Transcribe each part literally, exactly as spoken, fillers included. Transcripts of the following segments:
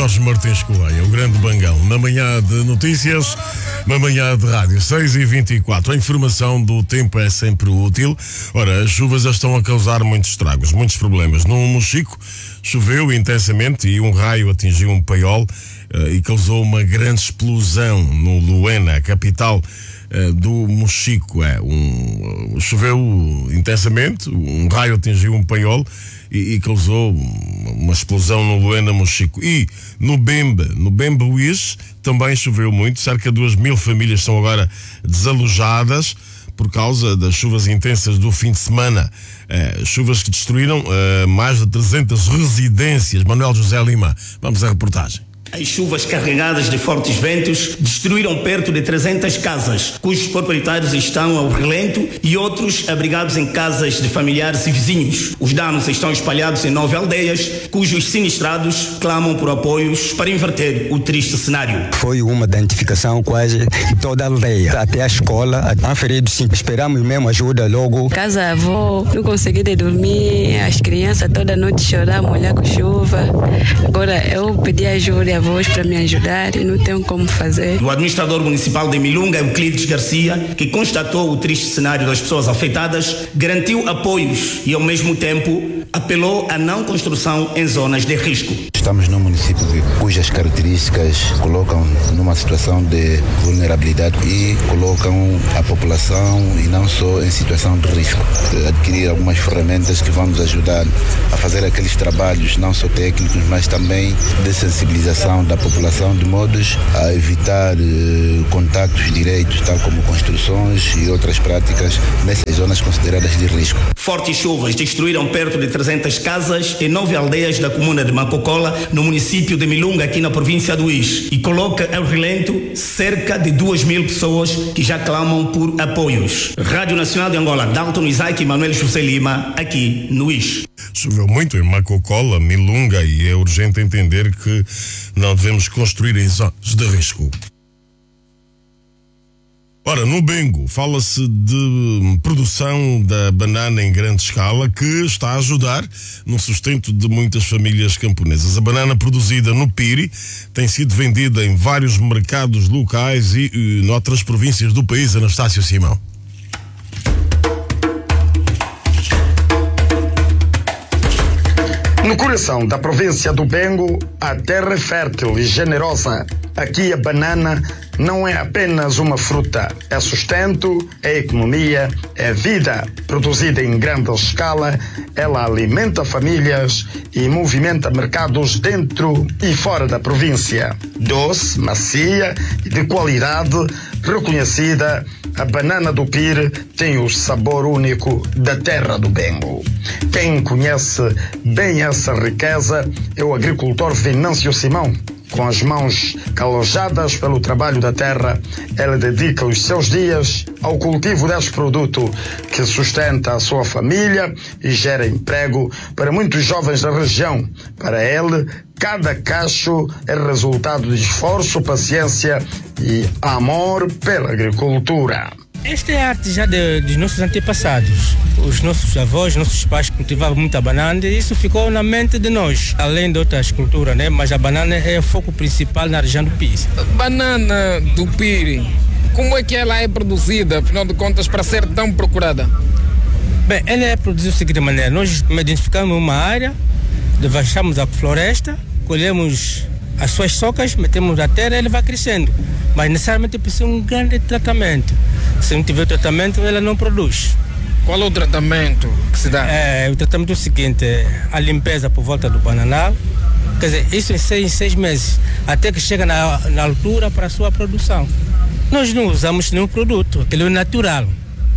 Jorge Martins Correia, o grande Bangão, na manhã de notícias, na manhã de rádio, seis e vinte e quatro. A informação do tempo é sempre útil. Ora, as chuvas já estão a causar muitos estragos, muitos problemas. No Mochico, choveu intensamente e um raio atingiu um paiol uh, e causou uma grande explosão no Luena, a capital uh, do Mochico. É, um, uh, choveu intensamente, um raio atingiu um paiol e, e causou uma explosão no Luena, Mochico. E no Bembe, no Bembe Luís, também choveu muito. Cerca de duas mil famílias estão agora desalojadas por causa das chuvas intensas do fim de semana. Eh, chuvas que destruíram eh, mais de trezentas residências. Manuel José Lima, vamos à reportagem. As chuvas carregadas de fortes ventos destruíram perto de trezentas casas, cujos proprietários estão ao relento e outros abrigados em casas de familiares e vizinhos. Os danos estão espalhados em nove aldeias, cujos sinistrados clamam por apoios para inverter o triste cenário. Foi uma identificação quase toda a aldeia, até a escola, há feridos sim. Esperamos mesmo ajuda logo. Casa avó, não consegui dormir, as crianças toda noite chorar, molhar com chuva. Agora eu pedi ajuda voz para me ajudar e não tenho como fazer. O administrador municipal de Milunga, Euclides Garcia, que constatou o triste cenário das pessoas afetadas, garantiu apoios e ao mesmo tempo apelou à não construção em zonas de risco. Estamos num município cujas características colocam numa situação de vulnerabilidade e colocam a população e não só em situação de risco. Adquirir algumas ferramentas que vão nos ajudar a fazer aqueles trabalhos não só técnicos, mas também de sensibilização da população, de modos a evitar eh, contactos diretos, tal como construções e outras práticas nessas zonas consideradas de risco. Fortes chuvas destruíram perto de trezentas casas em nove aldeias da comuna de Macocola, no município de Milunga, aqui na província do Uís, e coloca ao relento cerca de duas mil pessoas que já clamam por apoios. Rádio Nacional de Angola, Dalton Isaac e Manuel José Lima, aqui no Uís. Choveu muito em Macocola, Milunga, e é urgente entender que não devemos construir em zonas de risco. Ora, no Bengo, fala-se de produção da banana em grande escala que está a ajudar no sustento de muitas famílias camponesas. A banana produzida no Piri tem sido vendida em vários mercados locais e, e noutras províncias do país. Anastácio Simão. No coração da província do Bengo, a terra é fértil e generosa. Aqui a banana não é apenas uma fruta, é sustento, é economia, é vida. Produzida em grande escala, ela alimenta famílias e movimenta mercados dentro e fora da província. Doce, macia e de qualidade reconhecida, a banana do Pire tem o sabor único da terra do Bengo. Quem conhece bem essa riqueza é o agricultor Venâncio Simão. Com as mãos calojadas pelo trabalho da terra, ele dedica os seus dias ao cultivo deste produto que sustenta a sua família e gera emprego para muitos jovens da região. Para ele, cada cacho é resultado de esforço, paciência e amor pela agricultura. Esta é a arte já de, dos nossos antepassados. Os nossos avós, nossos pais cultivavam muita banana e isso ficou na mente de nós, além de outras culturas, né? Mas a banana é o foco principal na região do Piri. Banana do Piri, como é que ela é produzida, afinal de contas, para ser tão procurada? Bem, ela é produzida da seguinte maneira: nós identificamos uma área, devastamos a floresta, colhemos as suas socas, metemos na terra e ela vai crescendo. Mas necessariamente precisa de um grande tratamento. Se não tiver tratamento, ela não produz. Qual é o tratamento que se dá? É, o tratamento é o seguinte: a limpeza por volta do bananal, quer dizer, isso em seis, em seis meses, até que chega na, na altura para a sua produção. Nós não usamos nenhum produto, aquilo é natural.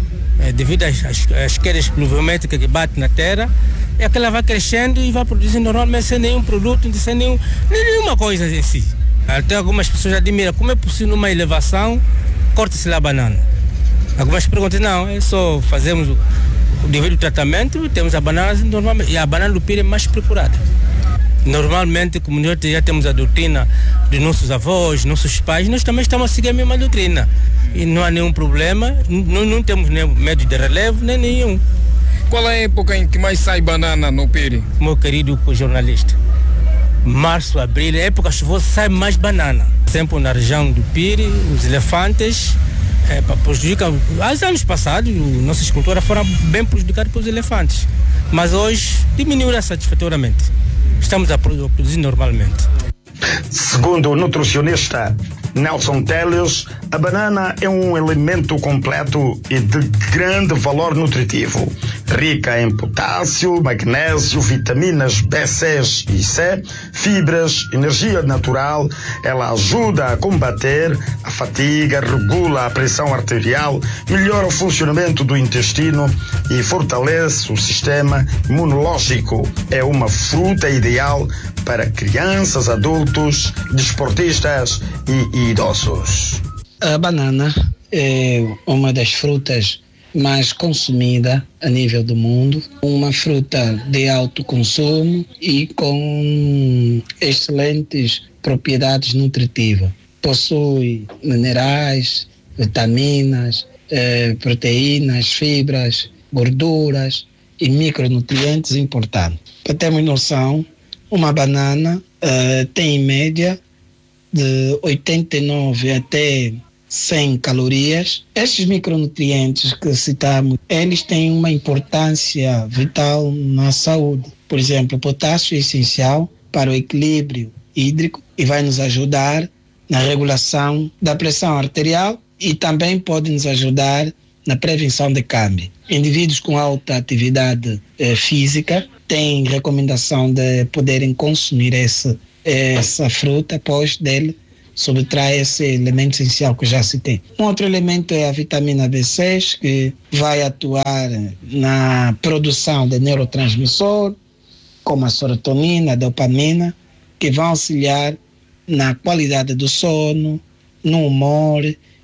É, devido às, às, às quedas pluviométricas que batem na terra, é que ela vai crescendo e vai produzindo normalmente sem nenhum produto, sem nenhum, nenhuma coisa em si. Até algumas pessoas admiram como é possível numa elevação corta-se lá a banana. Algumas perguntam, não, é só fazemos o, o devido tratamento, temos a banana normalmente, e a banana do Piri é mais procurada. Normalmente, como nós já temos a doutrina dos nossos avós, nossos pais, nós também estamos a seguir a mesma doutrina. E não há nenhum problema, não, não temos nem medo de relevo, nem nenhum. Qual é a época em que mais sai banana no Piri? Meu querido jornalista, março, abril, época chuvosa, sai mais banana. Por exemplo, na região do Pire, os elefantes é, prejudicam. Há anos passados, nossas culturas foram bem prejudicadas pelos elefantes, mas hoje diminuíram satisfatoriamente. Estamos a produzir normalmente. Segundo o nutricionista Nelson Teles, a banana é um alimento completo e de grande valor nutritivo, rica em potássio, magnésio, vitaminas B, C e C, fibras, energia natural. Ela ajuda a combater a fadiga, regula a pressão arterial, melhora o funcionamento do intestino e fortalece o sistema imunológico. É uma fruta ideal para crianças, adultos, desportistas e idosos. A banana é uma das frutas mais consumida a nível do mundo, uma fruta de alto consumo e com excelentes propriedades nutritivas. Possui minerais, vitaminas, eh, proteínas, fibras, gorduras e micronutrientes importantes. Para termos noção, uma banana uh, tem em média de oitenta e nove até cem calorias. Estes micronutrientes que citamos, eles têm uma importância vital na saúde. Por exemplo, o potássio é essencial para o equilíbrio hídrico e vai nos ajudar na regulação da pressão arterial e também pode nos ajudar na prevenção de câmbio. Indivíduos com alta atividade eh, física têm recomendação de poderem consumir esse, essa fruta, pois dele subtrai esse elemento essencial que já citei. Um outro elemento é a vitamina B seis, que vai atuar na produção de neurotransmissor, como a serotonina, a dopamina, que vão auxiliar na qualidade do sono, no humor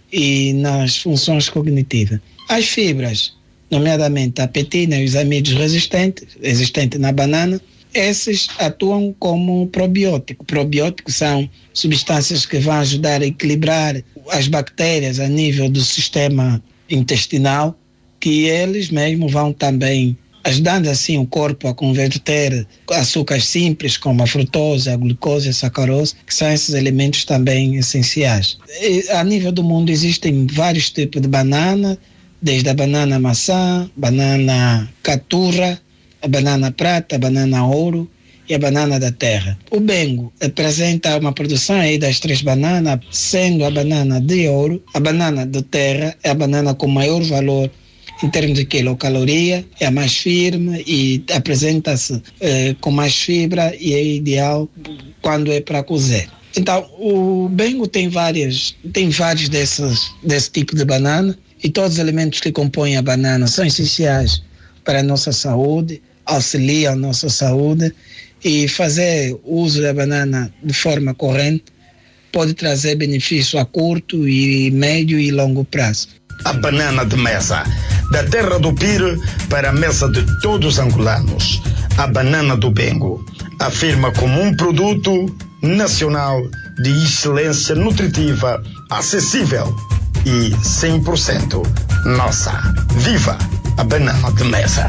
e nas funções cognitivas. As fibras, nomeadamente a petina e os amídeos resistentes, existentes na banana, esses atuam como probiótico. Probióticos são substâncias que vão ajudar a equilibrar as bactérias a nível do sistema intestinal, que eles mesmos vão também ajudando assim o corpo a converter açúcares simples como a frutose, a glucose, a sacarose, que são esses elementos também essenciais. E, a nível do mundo existem vários tipos de banana, desde a banana maçã, banana caturra, a banana prata, a banana ouro e a banana da terra. O Bengo apresenta uma produção aí das três bananas, sendo a banana de ouro, a banana de terra é a banana com maior valor em termos de quilocaloria, é a mais firme e apresenta-se eh, com mais fibra e é ideal quando é para cozer. Então, o Bengo tem várias, tem vários desses, desse tipo de banana, e todos os elementos que compõem a banana são essenciais para a nossa saúde, auxiliam a nossa saúde, e fazer uso da banana de forma corrente pode trazer benefício a curto e médio e longo prazo. A banana de mesa, da terra do Pire para a mesa de todos os angolanos. A banana do Bengo afirma como um produto nacional de excelência nutritiva, acessível e cem por cento nossa. Viva a banana de mesa!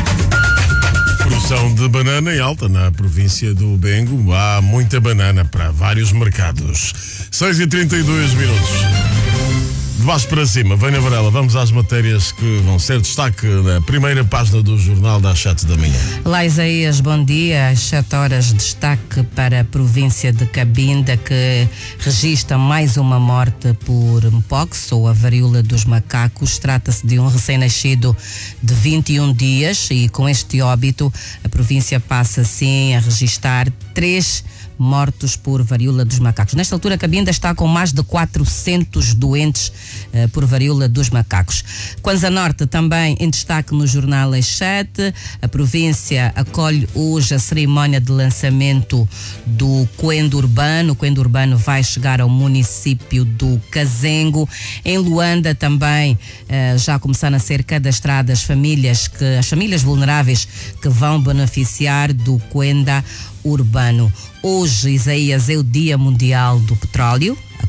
Produção de banana em alta na província do Bengo. Há muita banana para vários mercados. seis e trinta e dois minutos. De baixo para cima, vem na Varela, vamos às matérias que vão ser destaque na primeira página do jornal das sete da manhã. Lá, Isaías, bom dia. Às sete horas, destaque para a província de Cabinda, que registra mais uma morte por Mpox, ou a varíola dos macacos. Trata-se de um recém-nascido de vinte e um dias e com este óbito a província passa assim a registrar três mortos por varíola dos macacos. Nesta altura, Cabinda está com mais de quatrocentos doentes uh, por varíola dos macacos. Kwanza Norte também em destaque no jornal às sete. A província acolhe hoje a cerimónia de lançamento do Coendo Urbano. O Coendo Urbano vai chegar ao município do Cazengo. Em Luanda também uh, já começaram a ser cadastradas famílias que, as famílias vulneráveis que vão beneficiar do Coenda Urbano. Hoje, Isaías, é o Dia Mundial do Petróleo. A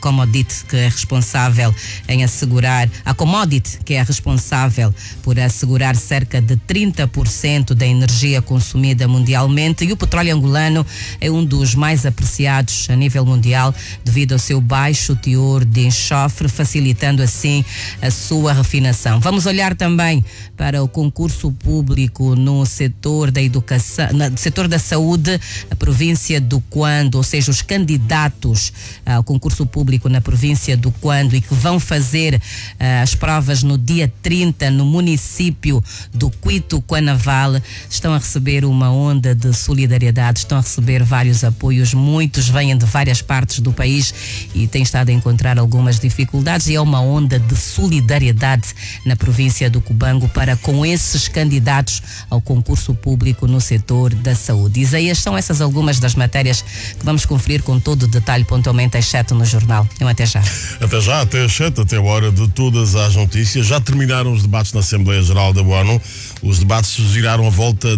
Commodity, que é responsável em assegurar, a Commodity, que é responsável por assegurar cerca de trinta por cento da energia consumida mundialmente, e o petróleo angolano é um dos mais apreciados a nível mundial devido ao seu baixo teor de enxofre, facilitando assim a sua refinação. Vamos olhar também para o concurso público no setor da educação, no setor da saúde, a província do Quando, ou seja, os candidatos ao concurso público na província do Quando e que vão fazer uh, as provas no dia trinta no município do Cuito Quanaval estão a receber uma onda de solidariedade, estão a receber vários apoios, muitos vêm de várias partes do país e têm estado a encontrar algumas dificuldades, e é uma onda de solidariedade na província do Cubango para com esses candidatos ao concurso público no setor da saúde. Isaías, são essas algumas das matérias que vamos conferir com todo o detalhe pontualmente às sete no jornal. Então até já. Até já, até às sete, até a hora de todas as notícias. Já terminaram os debates na Assembleia Geral da ONU. Os debates giraram à volta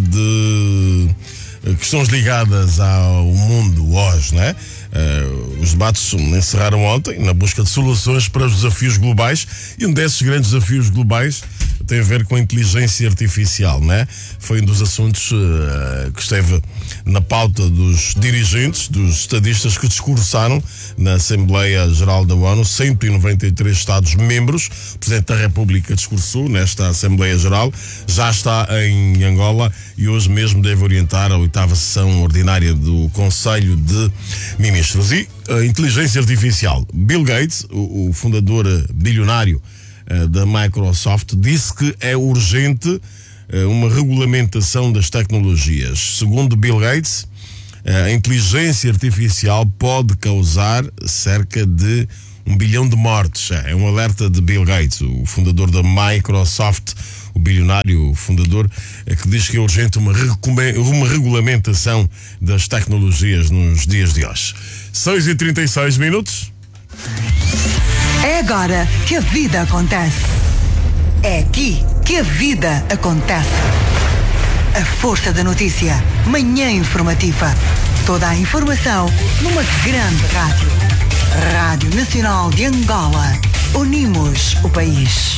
de questões ligadas ao mundo hoje, né? Uh, os debates encerraram ontem na busca de soluções para os desafios globais, e um desses grandes desafios globais tem a ver com a inteligência artificial, né? Foi um dos assuntos uh, que esteve na pauta dos dirigentes, dos estadistas que discursaram na Assembleia Geral da ONU. cento e noventa e três Estados-membros. O Presidente da República discursou nesta Assembleia Geral, já está em Angola e hoje mesmo deve orientar a oitava sessão ordinária do Conselho de Ministros. E a inteligência artificial. Bill Gates, o, o fundador bilionário uh, da Microsoft, disse que é urgente uh, uma regulamentação das tecnologias. Segundo Bill Gates, uh, a inteligência artificial pode causar cerca de um bilhão de mortes. É um alerta de Bill Gates, o fundador da Microsoft, o bilionário fundador, que diz que é urgente uma, uma regulamentação das tecnologias nos dias de hoje. seis e trinta e seis minutos. É agora que a vida acontece. É aqui que a vida acontece. A força da notícia. Manhã informativa. Toda a informação numa grande rádio. Rádio Nacional de Angola. Unimos o país.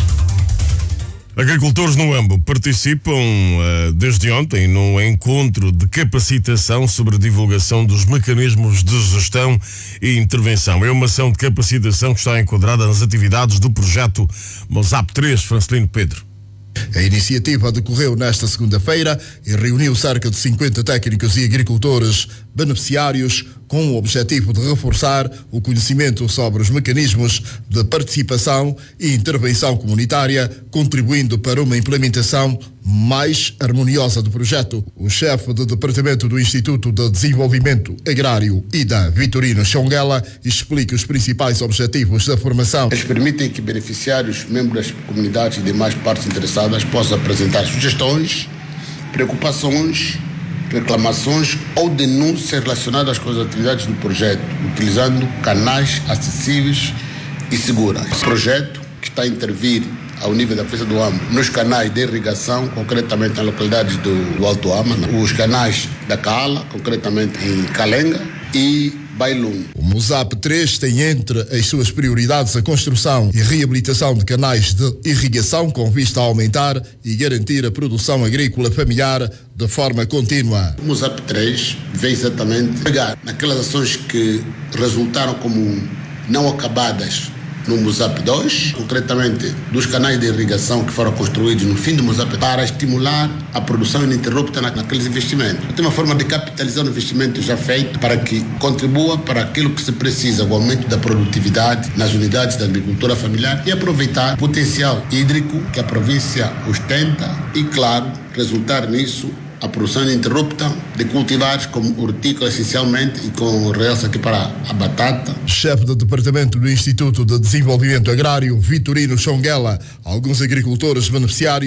Agricultores no Ambo participam uh, desde ontem num encontro de capacitação sobre a divulgação dos mecanismos de gestão e intervenção. É uma ação de capacitação que está enquadrada nas atividades do projeto Mosap três, Francelino Pedro. A iniciativa decorreu nesta segunda-feira e reuniu cerca de cinquenta técnicos e agricultores beneficiários com o objetivo de reforçar o conhecimento sobre os mecanismos de participação e intervenção comunitária, contribuindo para uma implementação mais harmoniosa do projeto. O chefe do Departamento do Instituto de Desenvolvimento Agrário e da Vitorino Xonguela explica os principais objetivos da formação. Eles permitem que beneficiários, membros das comunidades e demais partes interessadas possam apresentar sugestões, preocupações, reclamações ou denúncias relacionadas com as atividades do projeto, utilizando canais acessíveis e seguros. O projeto, que está a intervir ao nível da Província do Ambo, nos canais de irrigação, concretamente na localidade do, do Alto Ama, os canais da Cala, concretamente em Calenga e Bailum. O Mosap três tem entre as suas prioridades a construção e reabilitação de canais de irrigação com vista a aumentar e garantir a produção agrícola familiar de forma contínua. O Mosap três vem exatamente pegar naquelas ações que resultaram como não acabadas no Mosap dois, concretamente dos canais de irrigação que foram construídos no fim do Mosap, para estimular a produção ininterrupta naqueles investimentos. Tem uma forma de capitalizar o investimento já feito para que contribua para aquilo que se precisa, o aumento da produtividade nas unidades da agricultura familiar e aproveitar o potencial hídrico que a província ostenta e, claro, resultar nisso a produção ininterrupta de cultivares como hortícola essencialmente e com realça aqui para a batata. Chefe do Departamento do Instituto de Desenvolvimento Agrário, Vitorino Xonguela, alguns agricultores beneficiários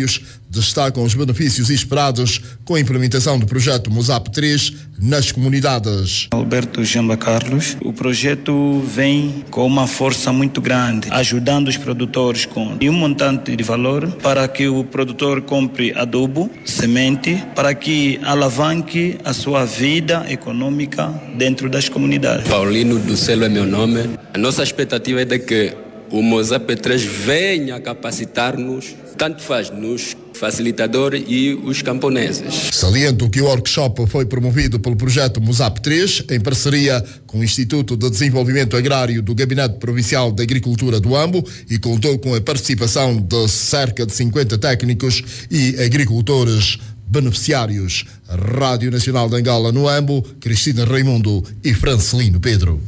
destacam os benefícios esperados com a implementação do projeto MUSAP três nas comunidades. Alberto Jamba Carlos, o projeto vem com uma força muito grande, ajudando os produtores com um montante de valor para que o produtor compre adubo, semente, para que alavanque a sua vida econômica dentro das comunidades. Paulino do Celo é meu nome. A nossa expectativa é de que o MUSAP três venha capacitar-nos, tanto faz nos facilitadores e os camponeses. Saliento que o workshop foi promovido pelo projeto MUSAP três em parceria com o Instituto de Desenvolvimento Agrário do Gabinete Provincial de Agricultura do Ambo e contou com a participação de cerca de cinquenta técnicos e agricultores beneficiários. Rádio Nacional de Angola no Ambo, Cristina Raimundo e Francelino Pedro.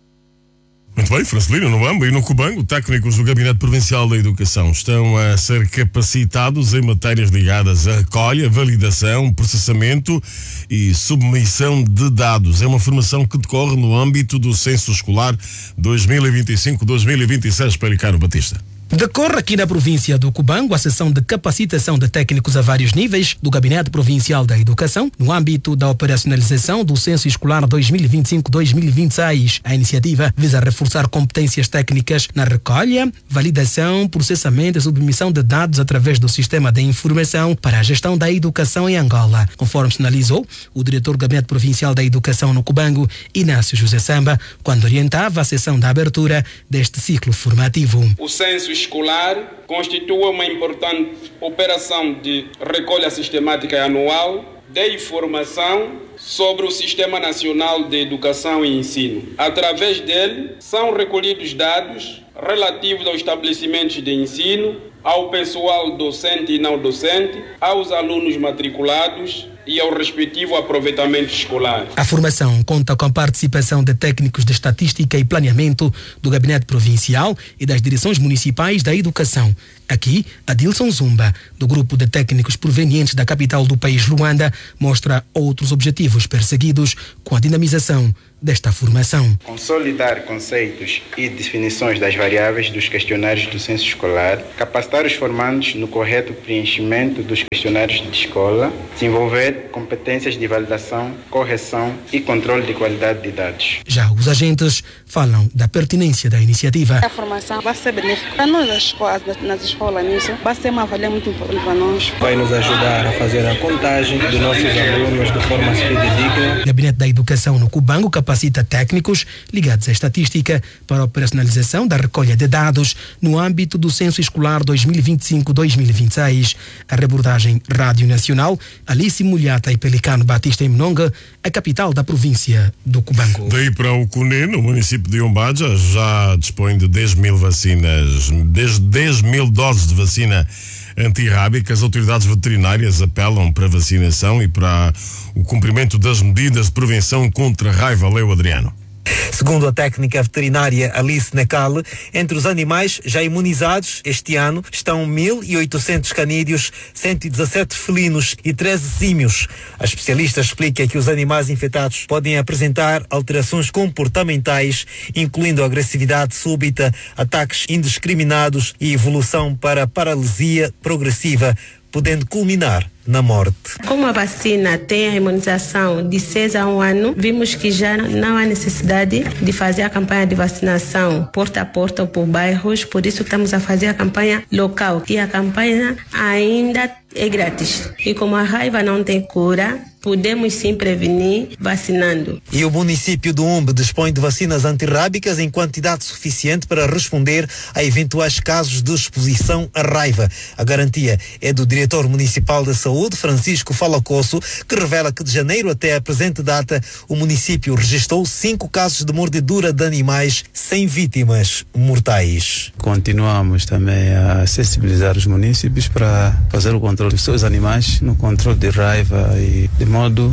Muito bem, Francelino, no Ambo e no Cubango, técnicos do Gabinete Provincial da Educação estão a ser capacitados em matérias ligadas à recolha, validação, processamento e submissão de dados. É uma formação que decorre no âmbito do Censo Escolar dois mil e vinte e cinco a dois mil e vinte e seis, para Ricardo Batista. Decorre aqui na província do Cubango a sessão de capacitação de técnicos a vários níveis do Gabinete Provincial da Educação no âmbito da operacionalização do Censo Escolar dois mil e vinte e cinco a dois mil e vinte e seis. A iniciativa visa reforçar competências técnicas na recolha, validação, processamento e submissão de dados através do Sistema de Informação para a Gestão da Educação em Angola, conforme sinalizou o diretor do Gabinete Provincial da Educação no Cubango, Inácio José Samba, quando orientava a sessão da abertura deste ciclo formativo. O censo escolar constitui uma importante operação de recolha sistemática anual de informação sobre o Sistema Nacional de Educação e Ensino. Através dele, são recolhidos dados relativos aos estabelecimentos de ensino, ao pessoal docente e não docente, aos alunos matriculados e ao respectivo aproveitamento escolar. A formação conta com a participação de técnicos de estatística e planeamento do Gabinete Provincial e das direções municipais da educação. Aqui, Adilson Zumba, do grupo de técnicos provenientes da capital do país, Luanda, mostra outros objetivos perseguidos com a dinamização desta formação. Consolidar conceitos e definições das variáveis dos questionários do censo escolar, capacitar os formandos no correto preenchimento dos questionários de escola, desenvolver competências de validação, correção e controle de qualidade de dados. Já os agentes falam da pertinência da iniciativa. A formação vai ser benéfica para nós nas escolas, nas escolas nisso, vai ser uma valia muito importante para nós. Vai nos ajudar a fazer a contagem dos nossos alunos de forma fidedigna. O Gabinete da Educação no Cubango capacita técnicos ligados à estatística para a operacionalização da recolha de dados no âmbito do Censo Escolar dois mil e vinte e cinco a dois mil e vinte e seis. A reportagem Rádio Nacional, Alice Mulhata e Pelicano Batista em Mnonga, a capital da província do Cubango. Daí para o Cunê, no município de Umbaja, já dispõe de dez mil vacinas, dez mil doses de vacina antirrábica. As autoridades veterinárias apelam para a vacinação e para o cumprimento das medidas de prevenção contra a raiva. Leo Adriano. Segundo a técnica veterinária Alice Necale, entre os animais já imunizados este ano estão mil e oitocentos canídeos, cento e dezassete felinos e treze símios. A especialista explica que os animais infectados podem apresentar alterações comportamentais, incluindo agressividade súbita, ataques indiscriminados e evolução para paralisia progressiva, podendo culminar na morte. Como a vacina tem a imunização de seis a um ano, vimos que já não há necessidade de fazer a campanha de vacinação porta a porta ou por bairros, por isso estamos a fazer a campanha local. E a campanha ainda é grátis. E como a raiva não tem cura, podemos sim prevenir vacinando. E o município do Umbe dispõe de vacinas antirrábicas em quantidade suficiente para responder a eventuais casos de exposição à raiva. A garantia é do diretor municipal da saúde, Francisco Falacosso, que revela que de janeiro até a presente data o município registrou cinco casos de mordedura de animais sem vítimas mortais. Continuamos também a sensibilizar os municípios para fazer o controle dos seus animais no controle de raiva e de modo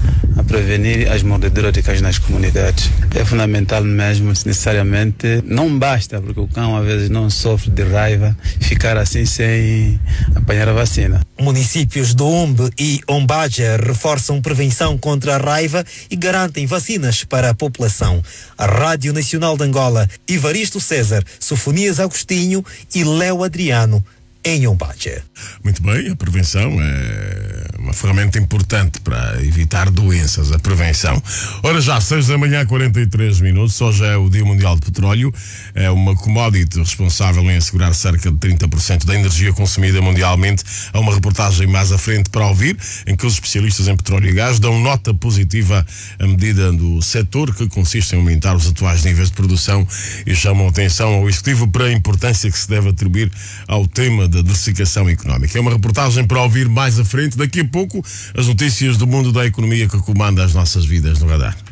a prevenir as mordeduras de cães nas comunidades. É fundamental mesmo, necessariamente, não basta, porque o cão às vezes não sofre de raiva, ficar assim sem apanhar a vacina. Municípios do Umbe e Umbaja reforçam prevenção contra a raiva e garantem vacinas para a população. A Rádio Nacional de Angola, Ivaristo César, Sofonias Agostinho e Léo Adriano, em Umbache. Muito bem, a prevenção é uma ferramenta importante para evitar doenças, a prevenção. Ora já, seis da manhã, quarenta e três minutos, hoje é o Dia Mundial do Petróleo, é uma commodity responsável em assegurar cerca de trinta por cento da energia consumida mundialmente. Há uma reportagem mais à frente para ouvir, em que os especialistas em petróleo e gás dão nota positiva à medida do setor, que consiste em aumentar os atuais níveis de produção, e chamam a atenção ao Executivo para a importância que se deve atribuir ao tema da diversificação económica. É uma reportagem para ouvir mais à frente. Daqui a pouco, as notícias do mundo da economia que comanda as nossas vidas no radar.